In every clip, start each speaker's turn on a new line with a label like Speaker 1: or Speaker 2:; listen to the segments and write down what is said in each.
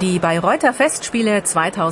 Speaker 1: Die Bayreuther Festspiele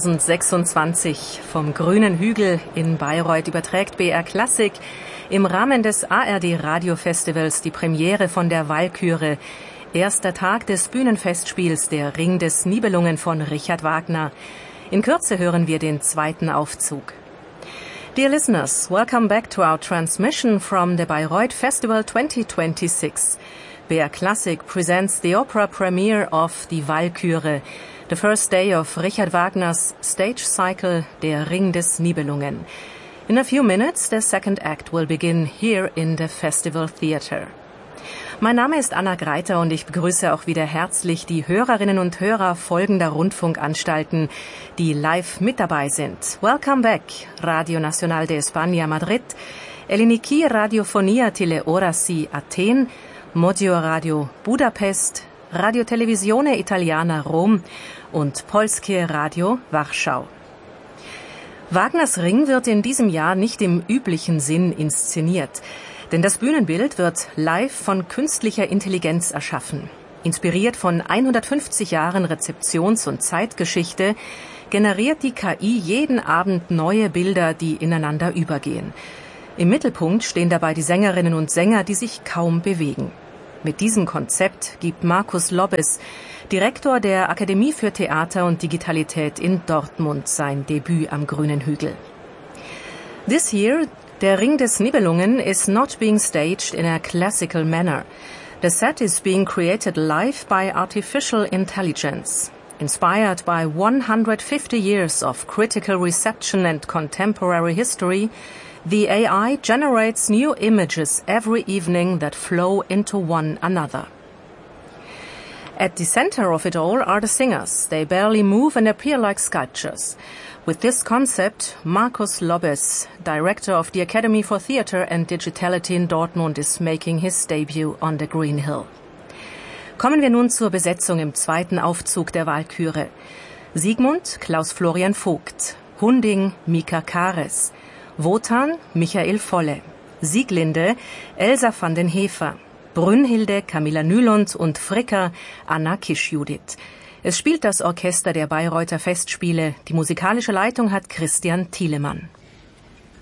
Speaker 1: 2026 vom Grünen Hügel in Bayreuth überträgt BR Klassik im Rahmen des ARD Radiofestivals die Premiere von der Walküre, erster Tag des Bühnenfestspiels Der Ring des Nibelungen von Richard Wagner. In Kürze hören wir den zweiten Aufzug. Dear listeners, welcome back to our transmission from the Bayreuth Festival 2026. BR Classic presents the opera premiere of Die Walküre, the first day of Richard Wagner's stage cycle Der Ring des Nibelungen. In a few minutes, the second act will begin here in the Festival Theatre. Mein Name ist Anna Greiter und ich begrüße auch wieder herzlich die Hörerinnen und Hörer folgender Rundfunkanstalten, die live mit dabei sind. Welcome back, Radio Nacional de España Madrid, Eliniki Radiofonia Teleorasi Athen, Modio Radio Budapest, Radio Televisione Italiana Rom und Polskie Radio Warschau. Wagners Ring wird in diesem Jahr nicht im üblichen Sinn inszeniert, denn das Bühnenbild wird live von künstlicher Intelligenz erschaffen. Inspiriert von 150 Jahren Rezeptions- und Zeitgeschichte generiert die KI jeden Abend neue Bilder, die ineinander übergehen. Im Mittelpunkt stehen dabei die Sängerinnen und Sänger, die sich kaum bewegen. Mit diesem Konzept gibt Markus Lobbes, Direktor der Akademie für Theater und Digitalität in Dortmund, sein Debüt am Grünen Hügel. This year, Der Ring des Nibelungen is not being staged in a classical manner. The set is being created live by artificial intelligence. Inspired by 150 years of critical reception and contemporary history, the AI generates new images every evening that flow into one another. At the center of it all are the singers. They barely move and appear like sculptures. With this concept, Markus Lobbes, director of the Academy for Theatre and Digitality in Dortmund, is making his debut on the Green Hill. Kommen wir nun zur Besetzung im zweiten Aufzug der Walküre. Siegmund, Klaus-Florian Vogt. Hunding, Mika Kares. Wotan, Michael Volle. Sieglinde, Elsa van den Hefer. Brünnhilde, Camilla Nylund und Fricker, Anna Kisch-Judith. Es spielt das Orchester der Bayreuther Festspiele. Die musikalische Leitung hat Christian Thielemann.